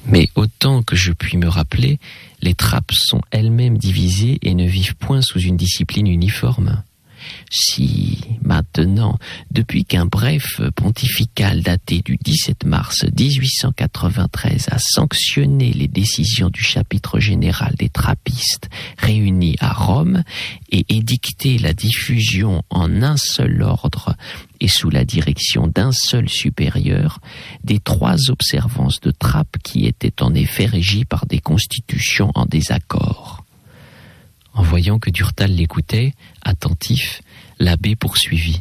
Mais autant que je puis me rappeler, les trappes sont elles-mêmes divisées et ne vivent point sous une discipline uniforme. Si, maintenant, depuis qu'un bref pontifical daté du 17 mars 1893 a sanctionné les décisions du chapitre général des trappistes réunis à Rome et édicté la diffusion en un seul ordre et sous la direction d'un seul supérieur des 3 observances de trappe qui étaient en effet régies par des constitutions en désaccord. En voyant que Durtal l'écoutait, attentif, l'abbé poursuivit.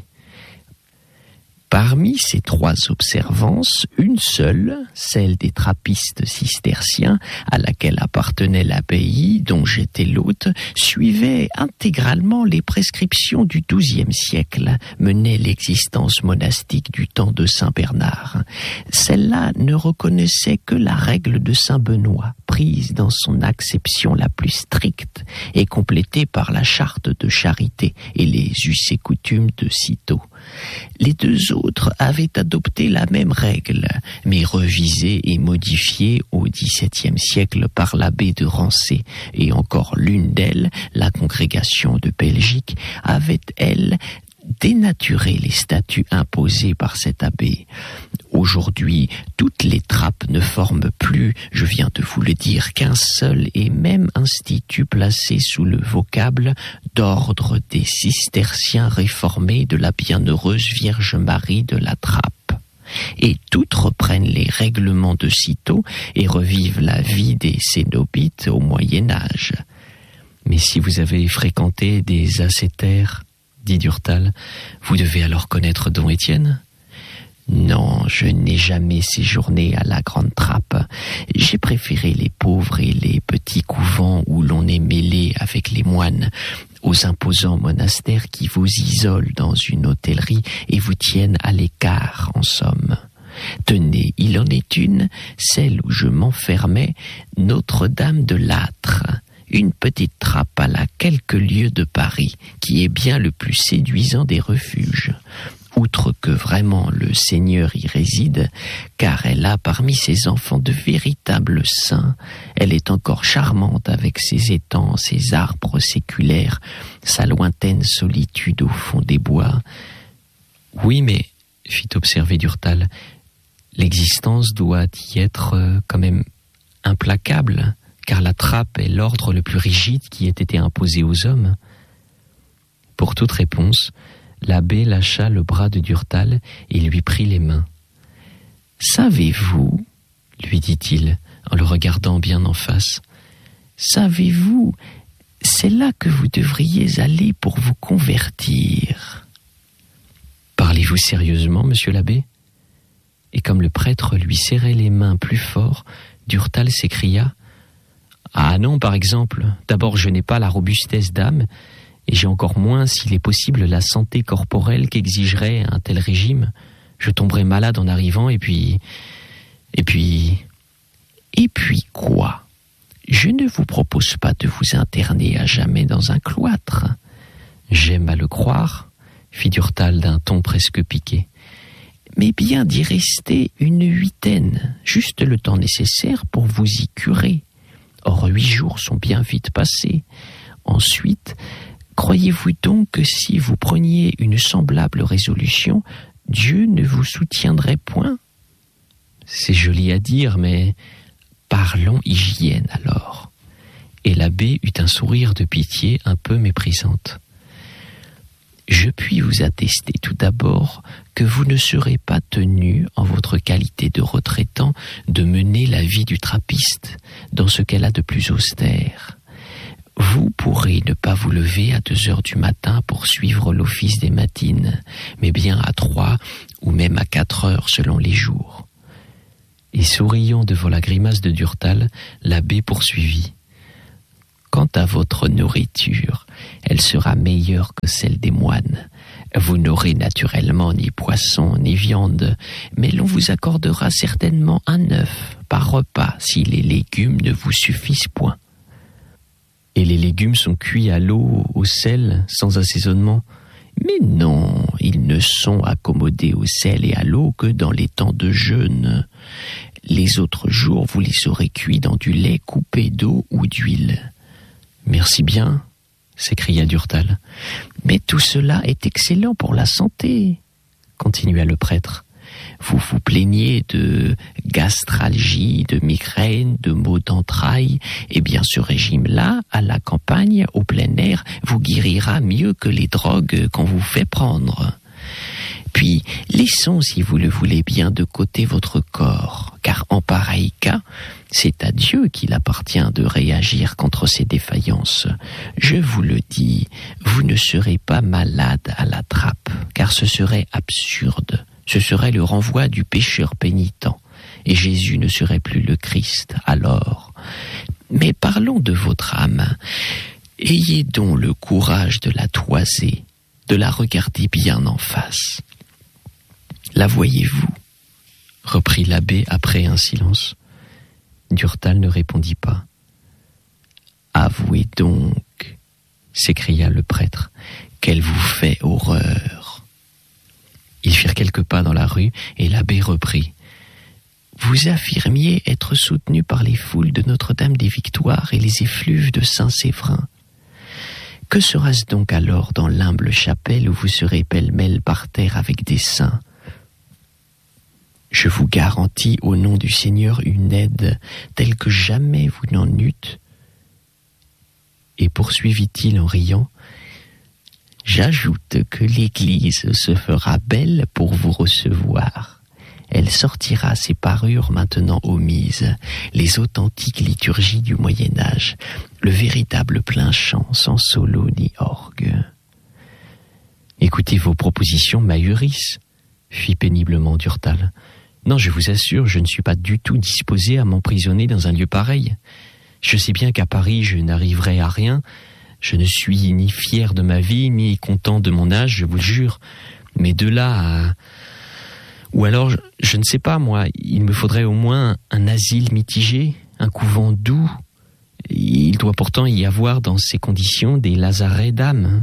Parmi ces 3 observances, une seule, celle des trappistes cisterciens, à laquelle appartenait l'abbaye dont j'étais l'hôte, suivait intégralement les prescriptions du XIIe siècle, menait l'existence monastique du temps de Saint Bernard. Celle-là ne reconnaissait que la règle de Saint Benoît, prise dans son acception la plus stricte et complétée par la charte de charité et les us et coutumes de Cîteaux. Les 2 autres avaient adopté la même règle, mais revisée et modifiée au XVIIe siècle par l'abbé de Rancé, et encore l'une d'elles, la congrégation de Belgique, avait, elle, dénaturé les statuts imposés par cet abbé. Aujourd'hui, toutes les trappes ne forment plus, je viens de vous le dire, qu'un seul et même institut placé sous le vocable d'ordre des cisterciens réformés de la bienheureuse Vierge Marie de la Trappe. Et toutes reprennent les règlements de Cîteaux et revivent la vie des cénobites au Moyen-Âge. Mais si vous avez fréquenté des ascétaires, dit Durtal, vous devez alors connaître Don Étienne ? Non, je n'ai jamais séjourné à la Grande Trappe. J'ai préféré les pauvres et les petits couvents où l'on est mêlé avec les moines, aux imposants monastères qui vous isolent dans une hôtellerie et vous tiennent à l'écart, en somme. Tenez, il en est une, celle où je m'enfermais, Notre-Dame de l'Âtre, une petite trappe à la quelques lieues de Paris, qui est bien le plus séduisant des refuges. Outre que vraiment le Seigneur y réside, car elle a parmi ses enfants de véritables saints, elle est encore charmante avec ses étangs, ses arbres séculaires, sa lointaine solitude au fond des bois. Oui, mais, fit observer Durtal, l'existence doit y être quand même implacable, car la trappe est l'ordre le plus rigide qui ait été imposé aux hommes. Pour toute réponse, l'abbé lâcha le bras de Durtal et lui prit les mains. « Savez-vous, lui dit-il, en le regardant bien en face, « savez-vous, c'est là que vous devriez aller pour vous convertir. » « Parlez-vous sérieusement, monsieur l'abbé ?» Et comme le prêtre lui serrait les mains plus fort, Durtal s'écria « Ah non, par exemple, d'abord je n'ai pas la robustesse d'âme, et j'ai encore moins, s'il est possible, la santé corporelle qu'exigerait un tel régime. Je tomberais malade en arrivant, et puis quoi? Je ne vous propose pas de vous interner à jamais dans un cloître. J'aime à le croire, fit Durtal d'un ton presque piqué, mais bien d'y rester une 8aine, juste le temps nécessaire pour vous y curer. Or 8 jours sont bien vite passés. Ensuite, croyez-vous donc que si vous preniez une semblable résolution, Dieu ne vous soutiendrait point? C'est joli à dire, mais parlons hygiène alors. Et l'abbé eut un sourire de pitié un peu méprisante. Je puis vous attester tout d'abord que vous ne serez pas tenu, en votre qualité de retraitant, de mener la vie du trappiste, dans ce qu'elle a de plus austère. Vous pourrez ne pas vous lever à 2 heures du matin pour suivre l'office des matines, mais bien à 3 ou même à 4 heures selon les jours. Et souriant devant la grimace de Durtal, l'abbé poursuivit. Quant à votre nourriture, elle sera meilleure que celle des moines. Vous n'aurez naturellement ni poisson ni viande, mais l'on vous accordera certainement un œuf par repas si les légumes ne vous suffisent point. Et les légumes sont cuits à l'eau, au sel, sans assaisonnement? Mais non, ils ne sont accommodés au sel et à l'eau que dans les temps de jeûne. Les autres jours, vous les aurez cuits dans du lait coupé d'eau ou d'huile. » « Merci bien, » s'écria Durtal. « Mais tout cela est excellent pour la santé, » continua le prêtre. « Vous vous plaignez de gastralgie, de migraine, de maux d'entrailles. Eh bien, ce régime-là, à la campagne, au plein air, vous guérira mieux que les drogues qu'on vous fait prendre. Puis, laissons, si vous le voulez bien, de côté votre corps, car en pareil cas, c'est à Dieu qu'il appartient de réagir contre ces défaillances. Je vous le dis, vous ne serez pas malade à la trappe, car ce serait absurde. Ce serait le renvoi du pécheur pénitent, et Jésus ne serait plus le Christ alors. Mais parlons de votre âme. Ayez donc le courage de la toiser, de la regarder bien en face. La voyez-vous ? Reprit l'abbé après un silence. Durtal ne répondit pas. Avouez donc, s'écria le prêtre, qu'elle vous fait horreur. Ils firent quelques pas dans la rue et l'abbé reprit. Vous affirmiez être soutenu par les foules de Notre-Dame des Victoires et les effluves de Saint-Séverin. Que sera-ce donc alors dans l'humble chapelle où vous serez pêle-mêle par terre avec des saints ? Je vous garantis au nom du Seigneur une aide telle que jamais vous n'en eûtes. Et poursuivit-il en riant, j'ajoute que l'Église se fera belle pour vous recevoir. Elle sortira ses parures maintenant omises, les authentiques liturgies du Moyen-Âge, le véritable plein chant sans solo ni orgue. Écoutez vos propositions m'ahurissent, fit péniblement Durtal. Non, je vous assure, je ne suis pas du tout disposé à m'emprisonner dans un lieu pareil. Je sais bien qu'à Paris, je n'arriverai à rien. Je ne suis ni fier de ma vie, ni content de mon âge, je vous le jure. Mais de là à... Ou alors, je ne sais pas, moi, il me faudrait au moins un asile mitigé, un couvent doux. Il doit pourtant y avoir dans ces conditions des lazarets d'âme.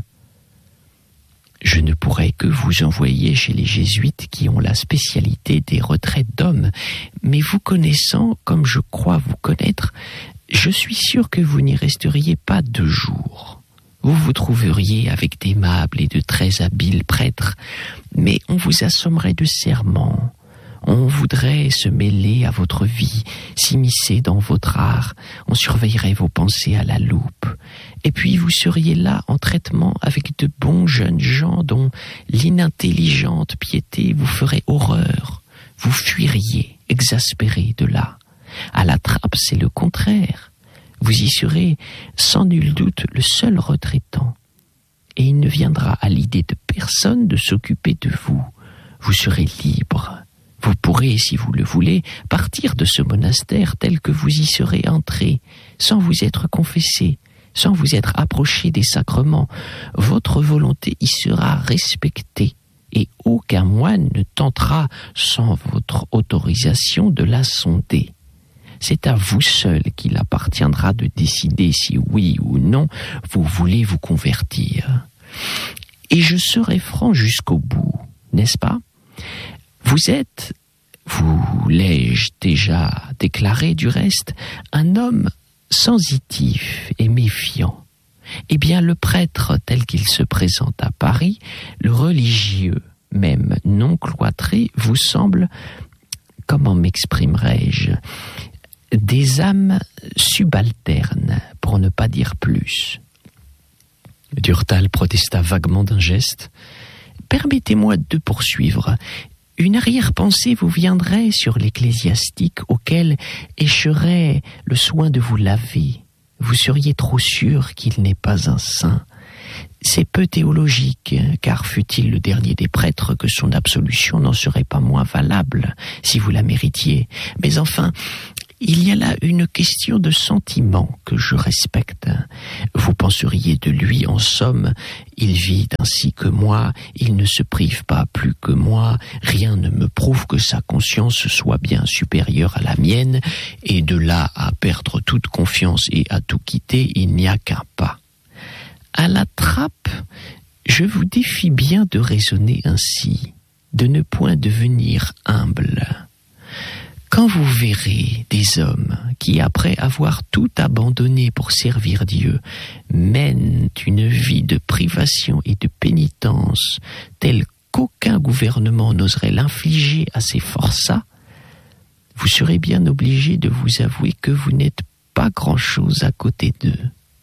Je ne pourrais que vous envoyer chez les jésuites qui ont la spécialité des retraites d'hommes. Mais vous connaissant, comme je crois vous connaître, je suis sûr que vous n'y resteriez pas 2 jours. Vous vous trouveriez avec d'aimables et de très habiles prêtres, mais on vous assommerait de serments. On voudrait se mêler à votre vie, s'immiscer dans votre art, on surveillerait vos pensées à la loupe. Et puis vous seriez là en traitement avec de bons jeunes gens dont l'inintelligente piété vous ferait horreur. Vous fuiriez, exaspéré de là. À la trappe, c'est le contraire. Vous y serez sans nul doute le seul retraitant. Et il ne viendra à l'idée de personne de s'occuper de vous. Vous serez libre. Vous pourrez, si vous le voulez, partir de ce monastère tel que vous y serez entré, sans vous être confessé, sans vous être approché des sacrements. Votre volonté y sera respectée, et aucun moine ne tentera, sans votre autorisation, de la sonder. C'est à vous seul qu'il appartiendra de décider si oui ou non vous voulez vous convertir. Et je serai franc jusqu'au bout, n'est-ce pas ? Vous êtes, vous l'ai-je déjà déclaré du reste, un homme sensitif et méfiant. Eh bien, le prêtre tel qu'il se présente à Paris, le religieux, même non cloîtré, vous semble, comment m'exprimerai-je, des âmes subalternes, pour ne pas dire plus. Durtal protesta vaguement d'un geste. Permettez-moi de poursuivre. Une arrière-pensée vous viendrait sur l'ecclésiastique auquel écherait le soin de vous laver. Vous seriez trop sûr qu'il n'est pas un saint. C'est peu théologique, car fût-il le dernier des prêtres que son absolution n'en serait pas moins valable, si vous la méritiez. Mais enfin, il y a là une question de sentiment que je respecte. Vous penseriez de lui en somme, il vit ainsi que moi, il ne se prive pas plus que moi, rien ne me prouve que sa conscience soit bien supérieure à la mienne, et de là à perdre toute confiance et à tout quitter, il n'y a qu'un pas. À la trappe, je vous défie bien de raisonner ainsi, de ne point devenir humble. Quand vous verrez des hommes qui, après avoir tout abandonné pour servir Dieu, mènent une vie de privation et de pénitence telle qu'aucun gouvernement n'oserait l'infliger à ces forçats, vous serez bien obligé de vous avouer que vous n'êtes pas grand-chose à côté d'eux.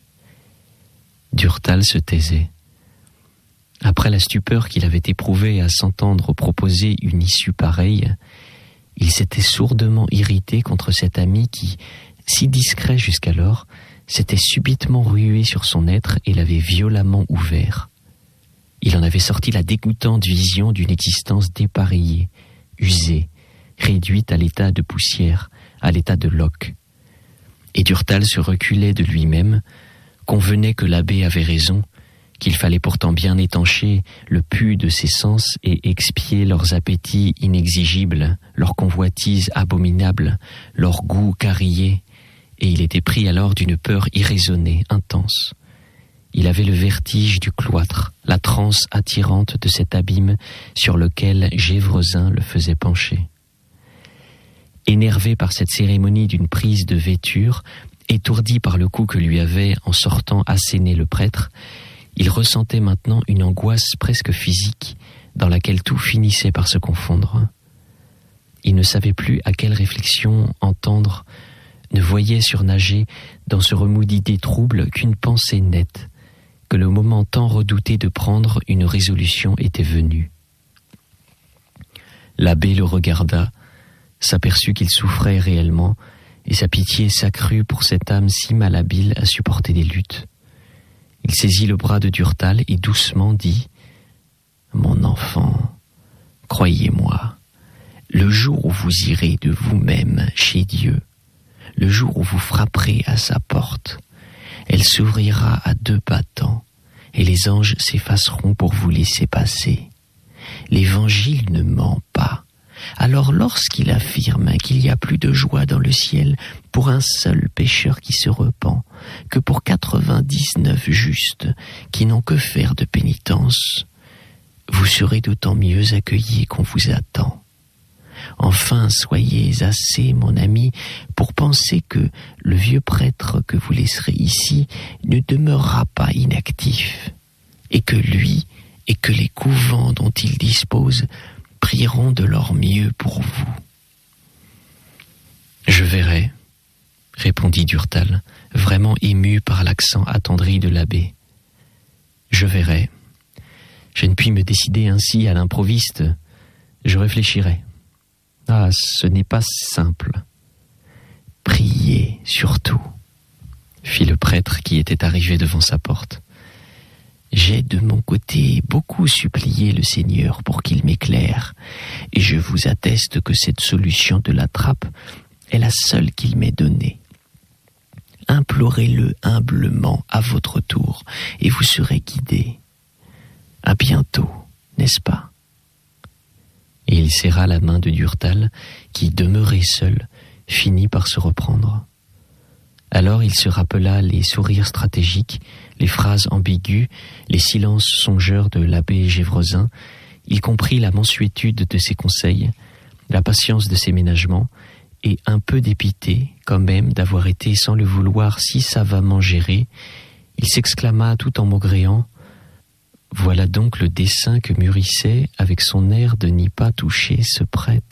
Durtal se taisait. Après la stupeur qu'il avait éprouvée à s'entendre proposer une issue pareille, il s'était sourdement irrité contre cet ami qui, si discret jusqu'alors, s'était subitement rué sur son être et l'avait violemment ouvert. Il en avait sorti la dégoûtante vision d'une existence dépareillée, usée, réduite à l'état de poussière, à l'état de loques. Et Durtal se reculait de lui-même, convenait que l'abbé avait raison, qu'il fallait pourtant bien étancher le pu de ses sens et expier leurs appétits inexigibles, leurs convoitises abominables, leurs goûts carillés, et il était pris alors d'une peur irraisonnée, intense. Il avait le vertige du cloître, la transe attirante de cet abîme sur lequel Gévresin le faisait pencher. Énervé par cette cérémonie d'une prise de vêture, étourdi par le coup que lui avait, en sortant, asséné le prêtre, il ressentait maintenant une angoisse presque physique, dans laquelle tout finissait par se confondre. Il ne savait plus à quelle réflexion entendre, ne voyait surnager dans ce remous d'idées troubles qu'une pensée nette, que le moment tant redouté de prendre une résolution était venu. L'abbé le regarda, s'aperçut qu'il souffrait réellement, et sa pitié s'accrut pour cette âme si malhabile à supporter des luttes. Il saisit le bras de Durtal et doucement dit « Mon enfant, croyez-moi, le jour où vous irez de vous-même chez Dieu, le jour où vous frapperez à sa porte, elle s'ouvrira à deux battants, et les anges s'effaceront pour vous laisser passer. L'Évangile ne ment pas. Alors lorsqu'il affirme qu'il y a plus de joie dans le ciel pour un seul pécheur qui se repent que pour 99 justes qui n'ont que faire de pénitence, vous serez d'autant mieux accueillis qu'on vous attend. Enfin, soyez assez, mon ami, pour penser que le vieux prêtre que vous laisserez ici ne demeurera pas inactif, et que lui et que les couvents dont il dispose prieront de leur mieux pour vous. » « Je verrai, » répondit Durtal, vraiment ému par l'accent attendri de l'abbé. « Je verrai. Je ne puis me décider ainsi à l'improviste. Je réfléchirai. Ah, ce n'est pas simple. »« Priez surtout, » fit le prêtre qui était arrivé devant sa porte. « J'ai de mon côté beaucoup supplié le Seigneur pour qu'il m'éclaire, et je vous atteste que cette solution de la trappe est la seule qu'il m'ait donnée. Implorez-le humblement à votre tour, et vous serez guidés. À bientôt, n'est-ce pas ? » Et il serra la main de Durtal, qui, demeuré seul, finit par se reprendre. Alors il se rappela les sourires stratégiques, les phrases ambiguës, les silences songeurs de l'abbé Gévresin. Il comprit la mansuétude de ses conseils, la patience de ses ménagements, et un peu dépité, quand même, d'avoir été sans le vouloir si savamment géré, il s'exclama tout en maugréant « Voilà donc le dessein que mûrissait avec son air de n'y pas toucher ce prêtre. »